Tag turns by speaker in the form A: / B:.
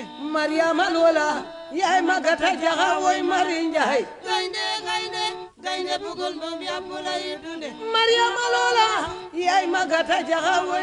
A: Mariama Lola yaay magata jaxa woy Mari Njaay
B: gaynde bugul moom yàpp lay dunde
A: Mariama Lola yaay magata jaxa woy